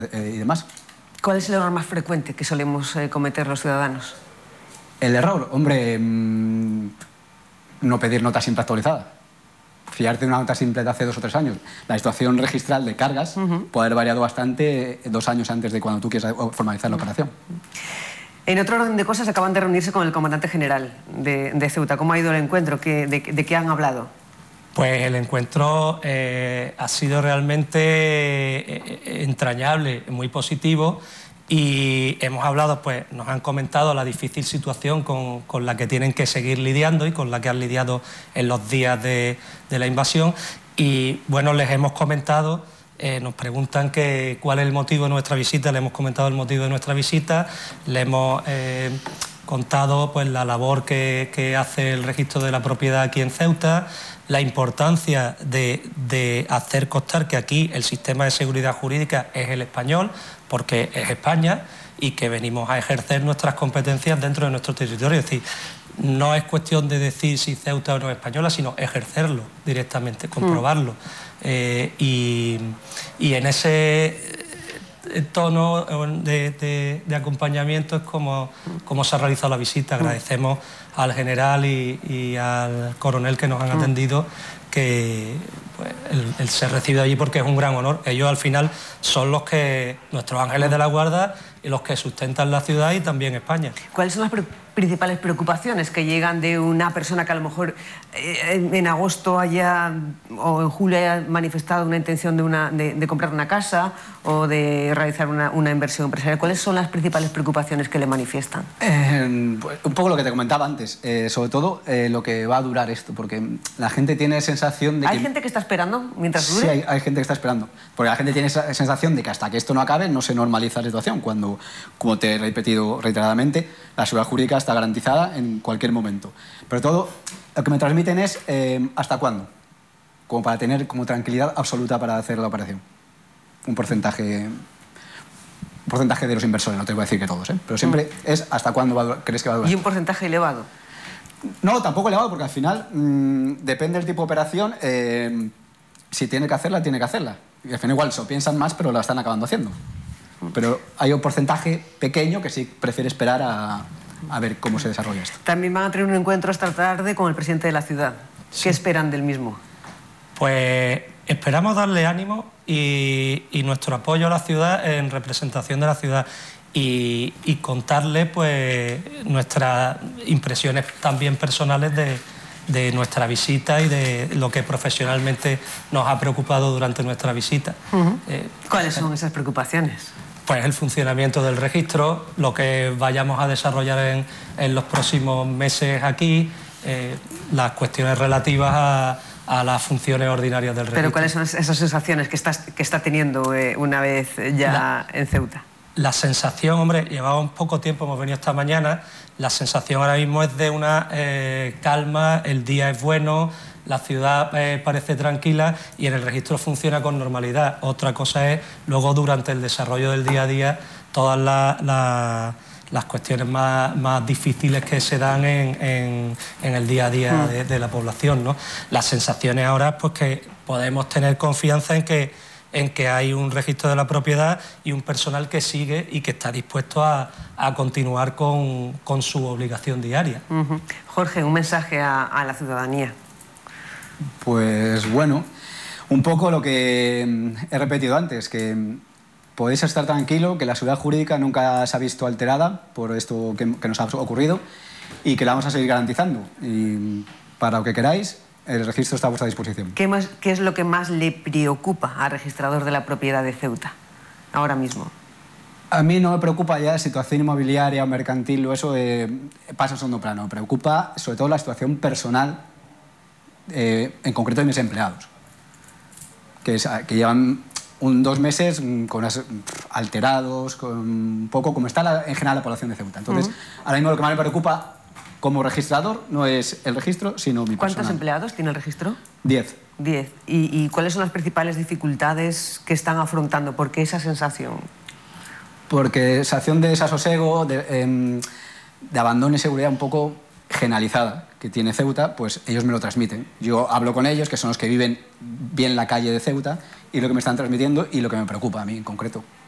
y demás. ¿Cuál es el error más frecuente que solemos cometer los ciudadanos? El error, hombre, no pedir nota simple actualizada. Fiarte de una nota simple de hace 2 o 3 años. La situación registral de cargas puede haber variado bastante 2 años antes de cuando tú quieras formalizar la operación. En otro orden de cosas, acaban de reunirse con el comandante general de Ceuta. ¿Cómo ha ido el encuentro? ¿De qué han hablado? Pues el encuentro ha sido realmente entrañable, muy positivo, y hemos hablado, pues nos han comentado la difícil situación con la que tienen que seguir lidiando y con la que han lidiado en los días de la invasión, y bueno, les hemos comentado, nos preguntan cuál es el motivo de nuestra visita, le hemos comentado el motivo de nuestra visita, le hemos contado pues la labor que hace el registro de la propiedad aquí en Ceuta, la importancia de hacer constar que aquí el sistema de seguridad jurídica es el español, porque es España, y que venimos a ejercer nuestras competencias dentro de nuestro territorio. Es decir, no es cuestión de decir si Ceuta o no es española, sino ejercerlo directamente, comprobarlo. Y en ese tono de acompañamiento es como se ha realizado la visita. Agradecemos al general y al coronel que nos han atendido, que pues, el ser recibido allí, porque es un gran honor. Ellos al final son nuestros ángeles de la guarda y los que sustentan la ciudad y también España. ¿Cuáles son las principales preocupaciones que llegan de una persona que a lo mejor en agosto o en julio haya manifestado una intención de comprar una casa o de realizar una inversión empresarial? ¿Cuáles son las principales preocupaciones que le manifiestan? Pues, un poco lo que te comentaba antes, sobre todo lo que va a durar esto, porque la gente tiene sensación de que... ¿Hay gente que está esperando mientras dure? Sí, hay gente que está esperando, porque la gente tiene esa sensación de que hasta que esto no acabe no se normaliza la situación, cuando, como te he repetido reiteradamente, la seguridad jurídica está garantizada en cualquier momento. Pero todo lo que me transmiten es ¿hasta cuándo? Como para tener como tranquilidad absoluta para hacer la operación. Un porcentaje de los inversores, no te voy a decir que todos, pero siempre es ¿hasta cuándo crees que va a durar? ¿Y un porcentaje elevado? No, tampoco elevado, porque al final depende del tipo de operación, si tiene que hacerla, tiene que hacerla. Y al final igual se piensan más, pero la están acabando haciendo. Pero hay un porcentaje pequeño que sí prefiere esperar a ver cómo se desarrolla esto. También van a tener un encuentro esta tarde con el presidente de la ciudad. ¿Qué esperan del mismo? Pues esperamos darle ánimo y nuestro apoyo a la ciudad en representación de la ciudad y contarle pues nuestras impresiones también personales de nuestra visita y de lo que profesionalmente nos ha preocupado durante nuestra visita. ¿Cuáles son esas preocupaciones? Pues el funcionamiento del registro, lo que vayamos a desarrollar en los próximos meses aquí, las cuestiones relativas a las funciones ordinarias del registro. ¿Pero cuáles son esas sensaciones que está teniendo una vez ya en Ceuta? La sensación, hombre, llevamos poco tiempo, hemos venido esta mañana, la sensación ahora mismo es de una calma, el día es bueno, la ciudad parece tranquila y en el registro funciona con normalidad. Otra cosa es, luego durante el desarrollo del día a día, todas las cuestiones más difíciles que se dan en el día a día de la población, ¿no? Las sensaciones ahora es pues, que podemos tener confianza en que hay un registro de la propiedad y un personal que sigue y que está dispuesto a continuar con su obligación diaria. Jorge, un mensaje a la ciudadanía. Pues bueno, un poco lo que he repetido antes, que podéis estar tranquilo, que la seguridad jurídica nunca se ha visto alterada por esto que nos ha ocurrido y que la vamos a seguir garantizando. Y para lo que queráis, el registro está a vuestra disposición. ¿Qué es lo que más le preocupa al registrador de la propiedad de Ceuta ahora mismo? A mí no me preocupa ya la situación inmobiliaria o mercantil, o eso pasa en segundo plano. Me preocupa sobre todo la situación personal, en concreto de mis empleados, que llevan 2 meses alterados, un poco como está en general la población de Ceuta. Entonces, ahora mismo lo que más me preocupa como registrador no es el registro, sino mi personal. ¿Cuántos empleados tiene el registro? 10. 10. ¿Y cuáles son las principales dificultades que están afrontando? ¿Por qué esa sensación? Porque sensación de desasosiego, de abandono y seguridad un poco generalizada que tiene Ceuta, pues ellos me lo transmiten. Yo hablo con ellos, que son los que viven bien la calle de Ceuta, y lo que me están transmitiendo y lo que me preocupa a mí en concreto.